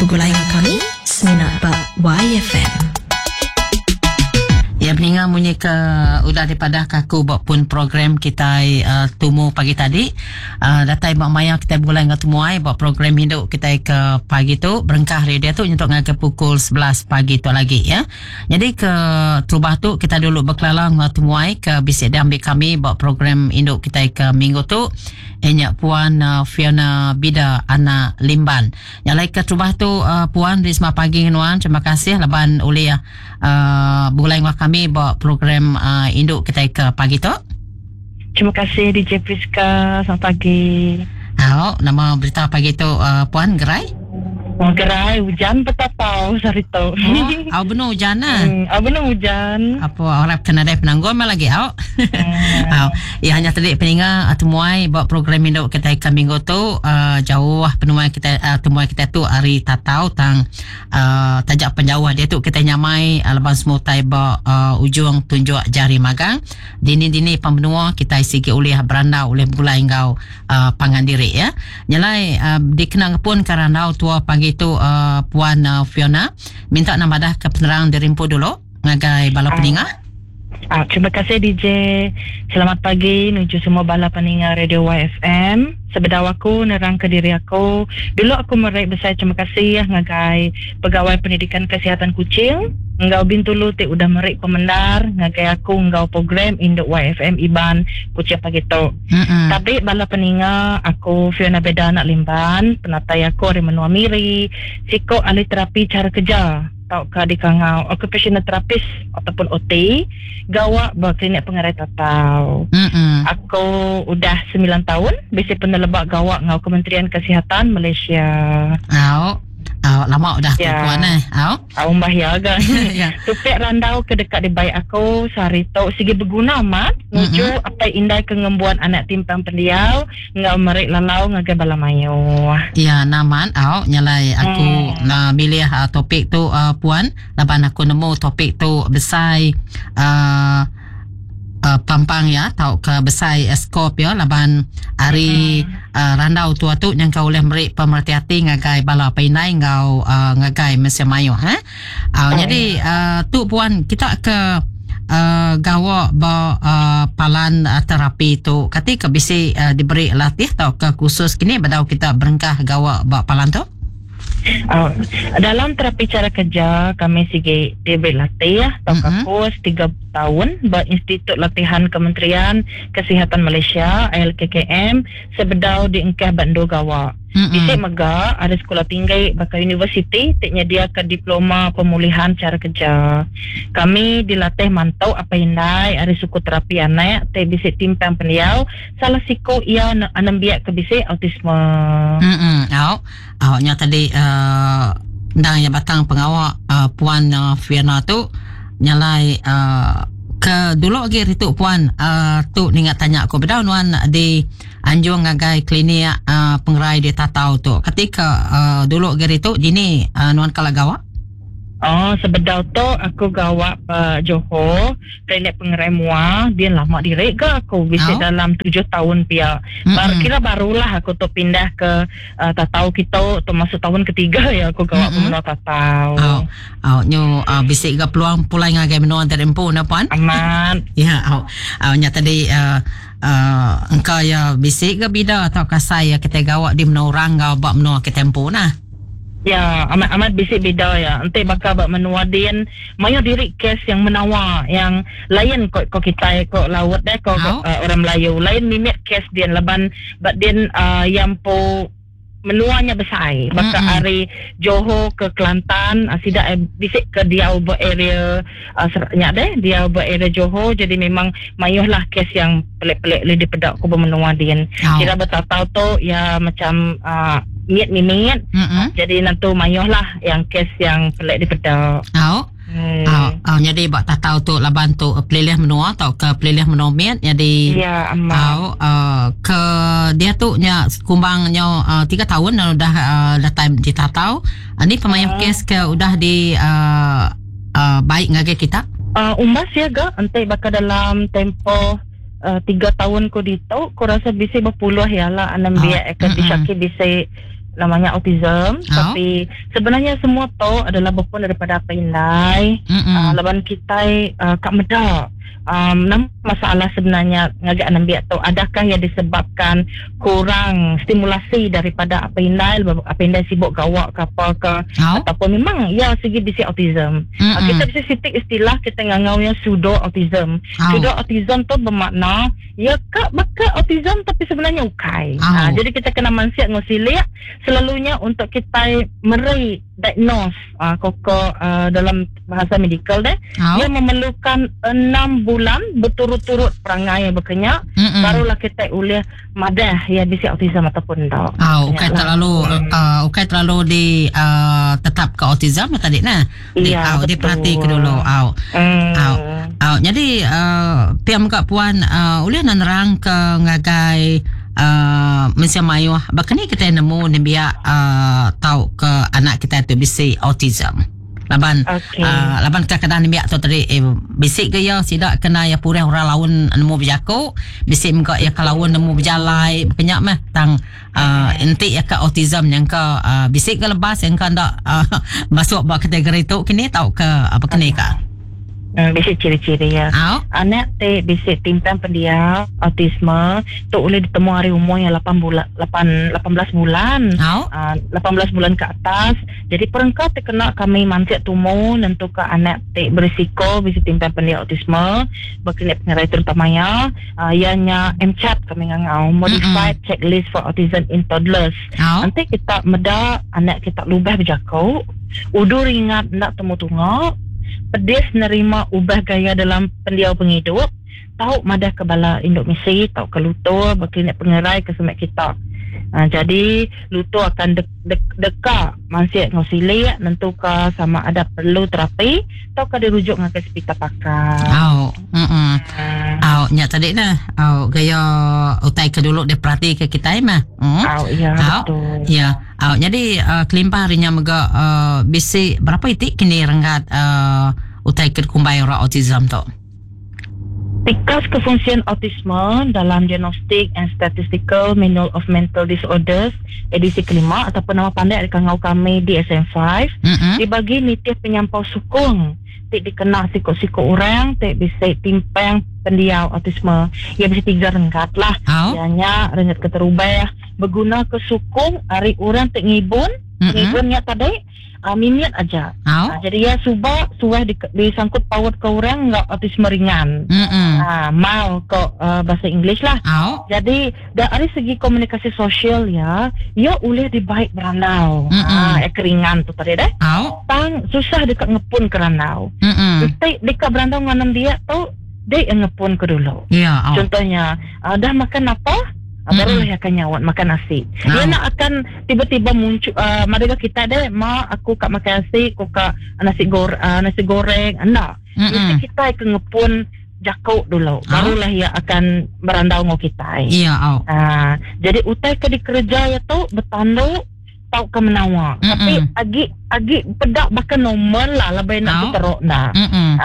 Bergulai dengan kami Semina Bak YFM. Ya, peningan bunyi ke udah daripada kaku buat pun program kita tumu pagi tadi. Datai mak maya kita bergulai dengan tumuai buat program hidup kita ke pagi tu berengkah radio tu untuk ke pukul 11 pagi tu lagi ya. Jadi ke terubah tu kita dulu berkelalang dengan tumuai ke bisik dia ambil kami buat program hidup kita ke minggu tu. Enyak Puan Fiona Bida anak Limban. Yang lain ke terubah tu Puan Risma pagi nuan, terima kasih laban oleh bergulai dengan kami buat program induk kita ke pagi tu. Terima kasih DJ Priska, selamat pagi. Nama berita pagi tu Puan Gerai? Gerai hujan petapau sarito. Benar hujan lah. Benar hujan. Apa orang kena ada penanggung lagi ya hanya tadi peninga tumuai buat program induk kita ke minggu tu jauh penuai kita tumuai kita tu hari tatau tang tajak penjauh dia tu kita nyamai leban semutai buat ujung tunjuk jari magang dini pembenua kita sigi oleh beranda oleh gulai engkau pangan diri ya nyalai dikenang pun karena tua pagi tu Puan Fiona minta nama dah ke penerang dirimpu dulu ngagai bala peninga. Terima kasih DJ. Selamat pagi nuju semua bala peninga Radio YFM. Sebedaw aku nerang ke diri aku. Dulu aku meraih besar terima kasih ngagai pegawai pendidikan kesihatan kucing. Engkau bintulu te udah meraih pemendar ngagai aku engkau program Induk YFM Iban kucing pagi tu. Tapi bala peninga aku Fiona Beda anak Limban, penatai aku Rimenua Miri, siko ahli terapi cara kerja. Tau ka di kangau occupational therapist ataupun OT gawak berklinik pengerai tatau. Aku udah 9 tahun bisi penelebak gawak ngau Kementerian Kesihatan Malaysia. Lama udah Puan mbah ya kan. Tupik randau ke dekat di baik aku sarito sigi berguna amat nuju apa indai kengembuan anak timpang pendiau ngau merik lalau ngagai balamayo. Ya naman nyalai aku nak pilih topik tu Puan laban aku nemu topik tu besai pampang ya tau ke besai skop ya laban hari randau tua tu yang kau boleh beri pemerhati ngagai bala painai ngau ngagai Malaysia Mayu jadi tu Puan kita ke gawak palan terapi tu ketika bisi diberi latih tau ke khusus kini badau kita berengkah gawak palan tu. Dalam terapi cara kerja kami sigi diberi latih atau kurs 3 tahun Institut Latihan Kementerian Kesihatan Malaysia LKKM sebedau di Engkah Bandu Gawak. Disik mega ada sekolah tinggi bakal universiti teknya dia ke diploma pemulihan cara kerja. Kami dilatih mantau apa indai ada suku terapi anak te bisik timpang pendiau salah siko ia anam biak ke bisik autisme. Nya tadi ndang ya batang pengawak Puan Fiona tu nyalai ke dulu lagi ritu Puan tu ningat tanya aku bedau nuan di anjung ngagai klinik pengerai di tatau tu ketika dulu lagi ritu jini nuan kala gawak. Sebedau tu aku gawak Johor klinik pengerai mua dia lama direk ke aku bisa dalam 7 tahun pia. Barulah aku tu pindah ke tatau kita tu masuk tahun ketiga ya aku gawak pemenua tatau. Nyo bisik ke peluang pulai ngagai menua terempu na Puan. Aman. Ya nya tadi engkau ya bisik ke bida atau kasai ya kita gawak di menua orang gawak bak menua ke tempo nah. Ya, amat bisik beda ya. Nanti bakal buat menua din mayo diri kes yang menawar yang lain kok kita kok laut deh kok orang Melayu lain mimik kes dia leban bak din yang po menuanya besar bakal hari Johor ke Kelantan sida bisik ke dia buat area seraknya deh dia buat area Johor jadi memang mayo lah kes yang pelik-pelik di pedak ko menua din. Kira betatau tu ya macam minit jadi nanti mayoh lah yang kes yang pelik di pedak. Jadi buat tak tahu tu laban tu pelilih menua atau ke pelilih menua miat jadi ke dia tu nya kumbangnya 3 tahun dah time di tatau ni pemain kes ke udah di baik ngage kita umbas ya ga ante bakal dalam tempo 3 tahun ko dito ko rasa bisa berpuluh ya lah anam biak ke disaki bisa namanya autism. Tapi sebenarnya semua tu adalah berpun daripada apa indai. Laban kita kat medak. Masalah sebenarnya ngagak nambiak tu adakah yang disebabkan kurang stimulasi daripada apa indai sibuk gawak ke apa ke ataupun memang ya segi bisi autism. Kita bisa sitik istilah kita ngangau yang pseudo autism. Pseudo autism tu bermakna ya baka autism tapi sebenarnya ukai. Jadi kita kena mansiat ngosilik selalunya untuk kita meri diagnose dalam bahasa medikal dia memerlukan 6 bulan berturut-turut perangai yang berkenyak barulah kita boleh madah ya bisi autism ataupun tak. Ukai terlalu di tetap ke autism tadi nah. Diperhati ke dulu. Jadi piam kat puan boleh nerang ke ngagai Malaysia Mayu bahkan ni kita nemu biak tahu ke anak kita tu bisi autism. Laban kadang-kadang biak tu tadi bisik ke ya sidak kena ya pureh orang lawan nemu berjaku bisik muka ya kalawun nemu berjalai kenyak mah tang intik ya ke autism yang ke bisik ke lepas yang kan tak masuk bak kategori tu kini tahu ke apa kini ka Basic ciri-ciri ya. Anak basic timpang pendiam autisme tu boleh ditemu hari umur yang 18 bulan. 18 bulan ke atas. Jadi perengkat kena kami mansiat tumu nentu ke anak berisiko basic timpang pendiam autisme berkena pengerai terutamanya ianya MCAT kami ngangau Modified Checklist for Autism in Toddlers. Nanti kita meda anak kita lubah berjakau udur ingat nak temu tunggu pedis nerima ubah gaya dalam pendiau penghidup tahu madah ke bala induk misi tahu ke luto berkena pengerai ke semak kita. Jadi luto akan dekat mansiat ngosilik nentu ke sama ada perlu terapi atau ke dirujuk ke hospital pakar. Nya tadi nah gaya utai ke dulu dia perhati ke kita mah. Betul. Ya. Jadi kelimpah harinya mega bisi berapa itik kini renggat utai ke kumbai orang autism tu. Tikas kefungsian autisme dalam Diagnostic and Statistical Manual of Mental Disorders edisi kelima ataupun nama pandai ngau kami DSM-5 dibagi nitif penyampau sukung tik dikenal siko-siko orang tik bisa timpang pendiau autisme ia bisa 3 renggat lah ianya renggat keterubah berguna ke sukung hari orang tik ngibunnya tadi minit aja. Jadi ya suah disangkut paut ke orang enggak autisme ringan. Mal ke bahasa Inggeris lah. Jadi dari segi komunikasi sosial ya boleh dibaik beranau. Keringan tu tadi Tang susah dekat ngepun keranau. Dekat berandau nganam dia tu dia ngepun ke dulu. Contohnya dah makan apa? Barulah akan nyawat makan nasi. Dia nak akan tiba-tiba muncul mereka kita aku kat makan nasi, aku kat nasi goreng. Enggak. Jadi kita akan ngepun jakau dulu. Barulah ia akan berandau ngau kita. Jadi utai ke dikerja ya tu bertanduk tahu ke menawa. Tapi agi pedak bahkan normal lah lebih nak teruk nak.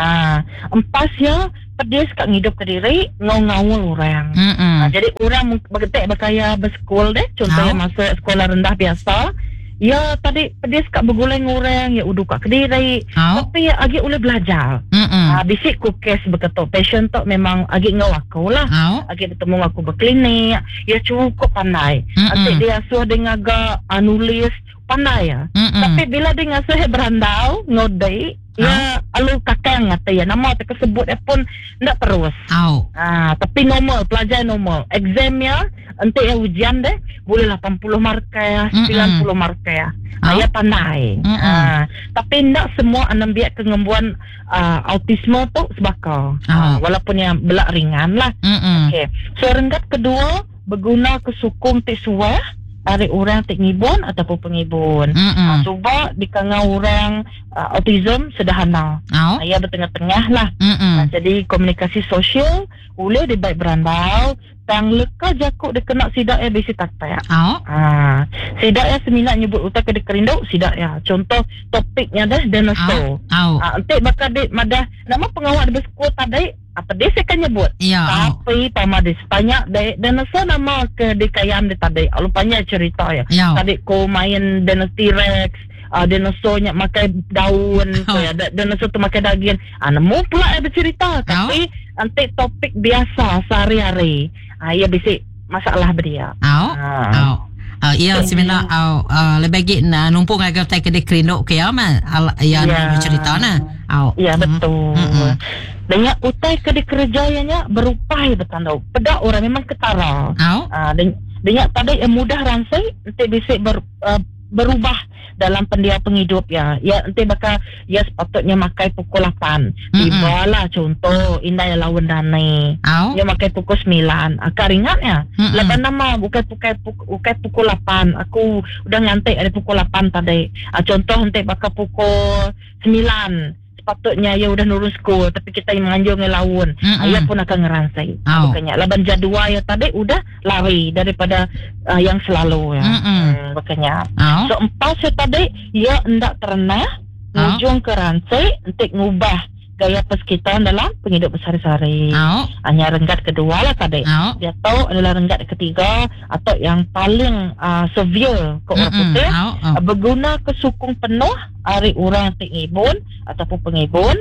Empas ya pedis kat ngidup ke diri ngau-ngau orang. Jadi orang bergetek berkaya bersekolah contohnya masa sekolah rendah biasa ya tadi pedis kat berguleng orang ya uduk kat kediri tapi ya agi boleh belajar. Bisik ku kes berkata patient tu memang agi ngau aku lah agi bertemu aku berklinik ya cukup pandai nanti dia suah dengan agak nulis pandai ya tapi bila dia ngasuh berandau ngodai ya alu kakang ngata ya nama tersebut pun ndak terus. Tapi normal pelajar normal examnya nanti ya ujian boleh 80 markah ya 90 markah ya. Ya pandai. Tapi ndak semua anak biak kengembuan autisme tu sebakar. Walaupun yang belak ringan lah. Okay. So renggat kedua berguna ke sukung teksuah hari orang tik ngibun ataupun pengibun. Cuba dikangau orang autism sederhana. Ya bertengah-tengah lah. Jadi komunikasi sosial boleh dibaik berandau. Tang leka jakuk dia kena sidak ya bisi takta ya. Sidak ya seminat nyebut utak ke dikerinduk sidak ya. Contoh topiknya dah dinosaur. Nanti bakal madah nama pengawal di bersekolah tadi pedis saya kan nyebut. Ya. Tapi pamadis banyak dan nasa nama ke dikayam dia tadi. Lupanya cerita ya. Tadi ko main dinasti Rex. Dinosaurnya makan daun dinosaur tu makan daging. Nemu pula ada cerita. Tapi nanti topik biasa sehari-hari. Ya bisik masalah beria. Ya sebenarnya lebih baik numpung agak tak kena kerinduk ke aman yang cerita na. Ya betul. Dan utai ke kerjanya berupai betandau. Pada orang memang ketara. Dan tadi mudah ransai nanti bisa berubah dalam pendia penghidup ya nanti bakal sepatutnya makai pukul 8 tibalah contoh indah lawan danai dia makai pukul 9 karingatnya lepas nama bukan pukul 8 aku udah ngantek ada pukul 8 tadi contoh nanti bakal pukul 9 sepatutnya ya udah nurun school tapi kita yang menganjur ngelawan ayah pun akan ngeransai makanya laban jadual ya tadi udah lari daripada yang selalu ya makanya so empat saya tadi ya hendak terenah ujung ke ransai untuk ngubah gaya peskitan dalam penghidup sehari-hari. Hanya renggat kedua lah tadi. Dia tahu adalah renggat ketiga atau yang paling severe ke orang putih berguna kesukung penuh hari orang pengibun ataupun pengibun.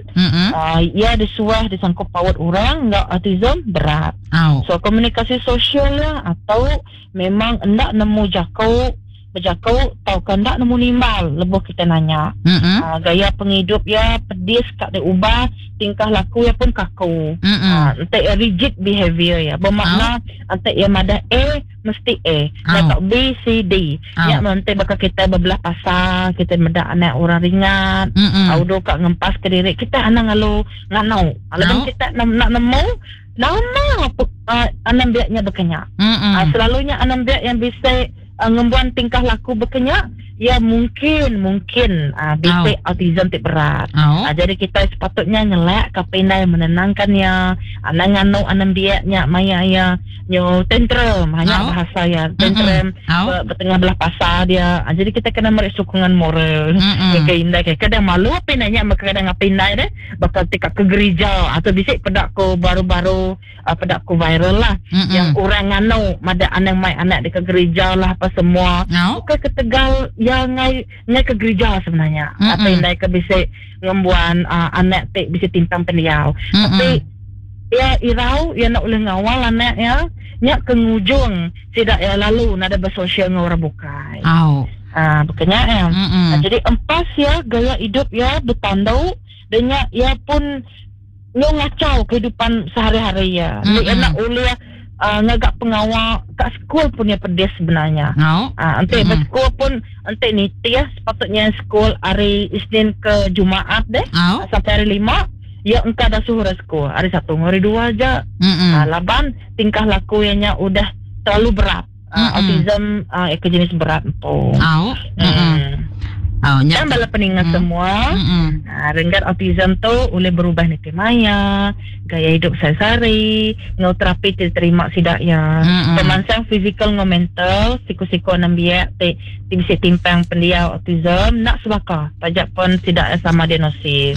Ia disuah disangkut paut orang enggak autism berat. So komunikasi sosial lah atau memang hendak nemu berjakau tahu kandak nemu nimbal lebuh kita nanya gaya penghidup ya pedis kat dia ubah tingkah laku ya pun kaku nanti rigid behavior ya bermakna nanti ya mada A mesti A tak B C D ya nanti bakal kita berbelah pasal kita meda anak orang ringan audo kak ngempas ke diri kita anak ngalu nganau kalau kita nak nemu nama anak biaknya berkenyak selalunya anak biak yang bisa ngembuan tingkah laku berkenyak ya mungkin bisa autism tak berat. Jadi kita sepatutnya nyelak kapinai menenangkannya anak nganu anak biaknya maya ya nyo tantrum hanya bahasa ya tantrum bertengah belah pasal dia. Jadi kita kena merik sokongan moral keindai kadang malu pinanya kadang ngapindai deh bakal tikak ke gereja atau bisik pedakku baru-baru pedakku viral lah yang orang nganu mada anak mai anak di ke gereja lah apa semua bukan ke Tegal yang ngai ke gereja sebenarnya apa yang ke bisa ngembuan anak te bisa timpang pendiau tapi ya irau ya nak uleng awal anak ya nyak ke ngujung tidak ya lalu nada bersosial ngora bukai bukannya ya jadi empas ya gaya hidup ya bertandau dan ya pun ngacau kehidupan sehari-hari ya nak uleh ngagak pengawal kat sekolah pun ya pedes sebenarnya. Nanti sekolah pun nanti ni ya sepatutnya sekolah hari Isnin ke Jumaat deh sampai hari 5 ya engkau dah suruh sekolah hari 1 hari 2 aja. Laban tingkah laku yang udah terlalu berat. Autism ke jenis berat tu. Jangan bala peningat semua renggat autism tu boleh berubah niti maya gaya hidup sehari-hari ngau terapi diterima sidak ya pemansang fizikal ngau mental siku-siku nambiak bisa timpang pendia autism nak sebaka pajak pun sidak sama diagnosis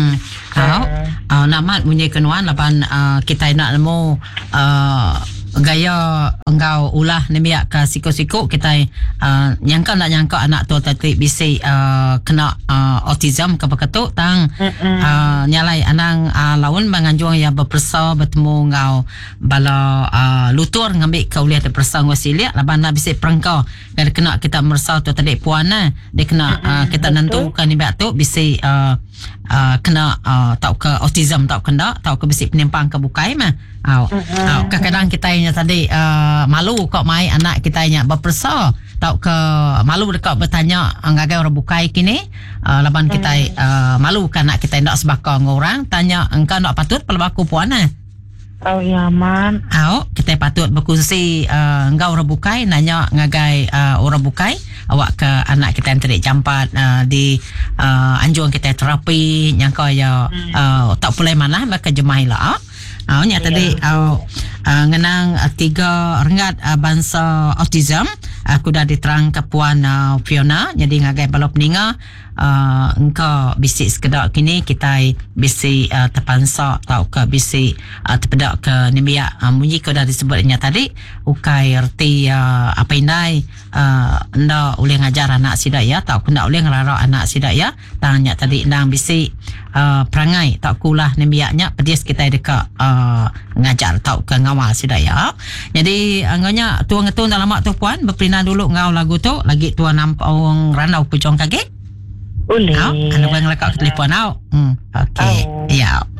namat punya kenuan lapan kita nak nemu gaya engkau ulah nemiak ke siku-siku kita nyangka anak tu tadi bisa kena autism ke beketuk tang nyalai anang lawan menganjung yang berpersa bertemu ngau bala lutur ngambil ke uliah terpersa ngosilia laban nak bisa perengkau dan kena kita merasa tu tadi puana dia kena kita nentukan ni tu bisa kena tahu ke autism tahu kena tahu ke bisa penimpang ke bukai mah kadang-kadang kita tadi malu kok mai anak kita berpersa tahu ke malu dekat bertanya anggagai orang bukai kini laban kita malu kan anak kita nak sebakar dengan orang tanya engkau nak patut pelbaku puana ya man kita patut berkongsi engkau orang bukai nanya ngagai orang bukai awak ke anak kita yang terik campat di anjuran kita terapi yang kau ya tak boleh mana maka jemahilah Nya tadi ngenang 3 rengat bangsa autism. Aku dah diterang ke Puan Fiona. Jadi ngagai balap ninga engkau bisik sekedar kini kita bisik terpansak tau ke bisik terpedak ke nimbiak munyi kau dah disebutnya tadi ukai erti apa indai ndak boleh ngajar anak sidak ya tau ku ndak boleh ngerarak anak sidak ya tanya tadi ndang bisik perangai tak kulah nimbiaknya pedis kita dekat ngajar tau ke ngawal sidak ya. Jadi anggonya tuang ngetun dalam mak tu Puan berpindah dulu ngau lagu tu lagi tuan nampak orang ranau pujong kaget. Boleh. Anu bang lekak telefon au. Okey. Ya.